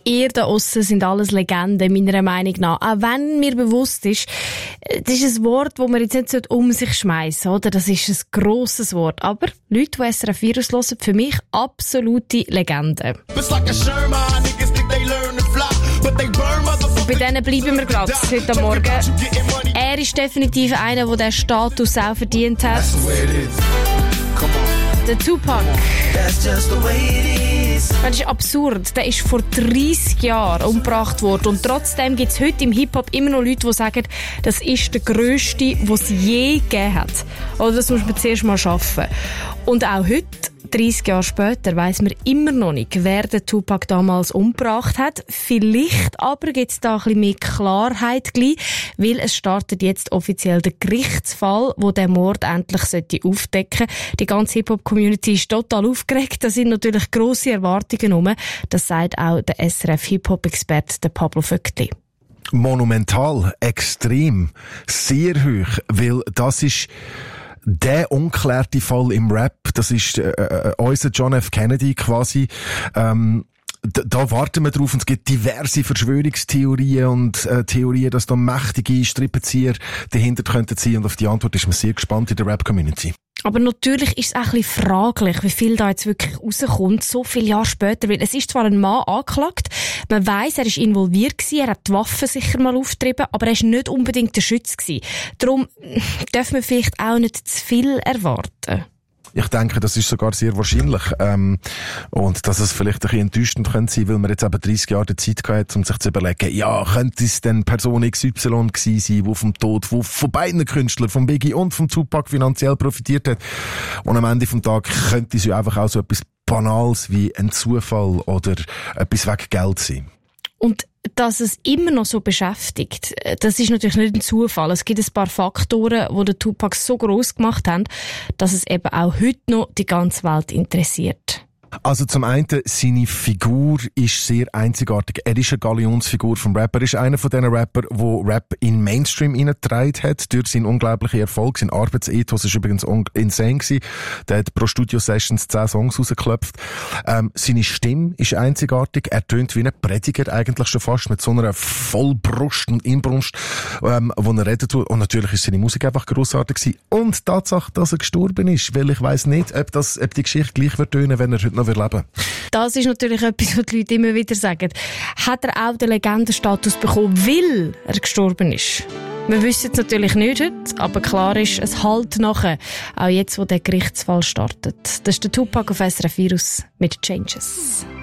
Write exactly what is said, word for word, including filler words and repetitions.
ihr da aussen sind alles Legenden, meiner Meinung nach. Auch wenn mir bewusst ist, das ist ein Wort, das man jetzt nicht um sich schmeißen sollte, oder? Das ist ein grosses Wort. Aber Leute, die S R F Virus hören, für mich absolute Legenden. Und bei denen bleiben wir gerade heute Morgen. Er ist definitiv einer, der diesen Status auch verdient hat. Der Tupac. Das ist absurd. Der ist vor dreissig Jahren umgebracht worden. Und trotzdem gibt es heute im Hip-Hop immer noch Leute, die sagen, das ist der grösste, den es je gegeben hat. Oder das muss man zuerst mal schaffen. Und auch heute, dreissig Jahre später, weiss man immer noch nicht, wer den Tupac damals umgebracht hat. Vielleicht aber gibt es da ein bisschen mehr Klarheit gleich, weil es startet jetzt offiziell der Gerichtsfall, wo der Mord endlich sollte aufdecken. Die ganze Hip-Hop-Community ist total aufgeregt. Da sind natürlich grosse Erwartungen rum. Das sagt auch der S R F-Hip-Hop-Experte Pablo Vöckli. Monumental, extrem, sehr hoch, weil das ist der unklärte Fall im Rap. Das ist äh, äh, unser John F. Kennedy quasi. Ähm, da, da warten wir drauf und es gibt diverse Verschwörungstheorien und äh, Theorien, dass da mächtige Strippenzieher dahinter könnten sein, und auf die Antwort ist man sehr gespannt in der Rap-Community. Aber natürlich ist es auch ein bisschen fraglich, wie viel da jetzt wirklich rauskommt, so viele Jahre später. Weil es ist zwar ein Mann angeklagt, man weiss, er war involviert gewesen, er hat die Waffen sicher mal aufgetrieben, aber er war nicht unbedingt der Schütze gewesen. Darum dürfen wir vielleicht auch nicht zu viel erwarten. Ich denke, das ist sogar sehr wahrscheinlich. Ähm, und dass es vielleicht ein bisschen enttäuschend könnte sein, weil man jetzt eben dreissig Jahre Zeit gehabt hat, um sich zu überlegen, ja, könnte es denn Person X Y gewesen sein, die vom Tod wo von beiden Künstlern, von Biggie und vom Tupac finanziell profitiert hat. Und am Ende des Tages könnte es ja einfach auch so etwas Banales wie ein Zufall oder etwas wegen Geld sein. Und dass es immer noch so beschäftigt, das ist natürlich nicht ein Zufall. Es gibt ein paar Faktoren, die den Tupac so gross gemacht haben, dass es eben auch heute noch die ganze Welt interessiert. Also zum einen, seine Figur ist sehr einzigartig. Er ist eine Galionsfigur vom Rapper. Er ist einer von diesen Rapper, der Rap in Mainstream hineingetragen hat, durch seinen unglaublichen Erfolg. Sein Arbeitsethos ist übrigens insane gewesen. Der hat pro Studio-Sessions zehn Songs rausgeklopft. Ähm, seine Stimme ist einzigartig. Er tönt wie ein Prediger eigentlich schon fast, mit so einer Vollbrust und Inbrunst, ähm, wo er redet. Und natürlich ist seine Musik einfach grossartig gewesen. Und die Tatsache, dass er gestorben ist, weil ich weiss nicht, ob, das, ob die Geschichte gleich wird tönen, wenn er heute noch leben. Das ist natürlich etwas, was die Leute immer wieder sagen. Hat er auch den Legendenstatus bekommen, weil er gestorben ist? Wir wissen es natürlich nicht heute, aber klar ist, es halt nachher, auch jetzt, wo der Gerichtsfall startet. Das ist der Tupac auf S R F Virus mit Changes.